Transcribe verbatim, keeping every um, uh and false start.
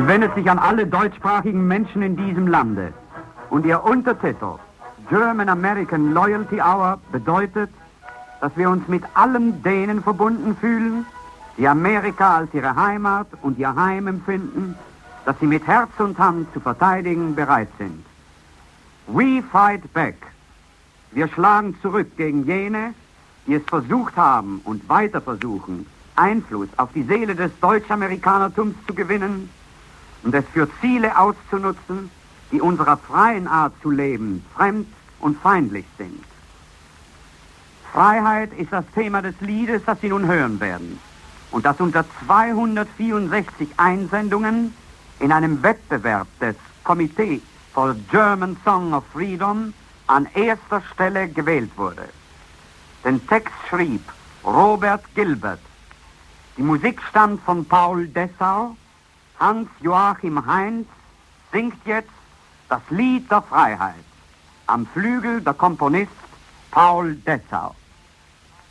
Sie wendet sich an alle deutschsprachigen Menschen in diesem Lande. Und ihr Untertitel German American Loyalty Hour bedeutet, dass wir uns mit allen denen verbunden fühlen, die Amerika als ihre Heimat und ihr Heim empfinden, dass sie mit Herz und Hand zu verteidigen bereit sind. We fight back. Wir schlagen zurück gegen jene, die es versucht haben und weiter versuchen, Einfluss auf die Seele des Deutsch-Amerikanertums zu gewinnen und es für Ziele auszunutzen, die unserer freien Art zu leben fremd und feindlich sind. Freiheit ist das Thema des Liedes, das Sie nun hören werden und das unter zweihundertvierundsechzig Einsendungen in einem Wettbewerb des Committee for German Song of Freedom an erster Stelle gewählt wurde. Den Text schrieb Robert Gilbert. Die Musik stammt von Paul Dessau. Hans-Joachim Heinz singt jetzt das Lied der Freiheit. Am Flügel der Komponist Paul Dessau.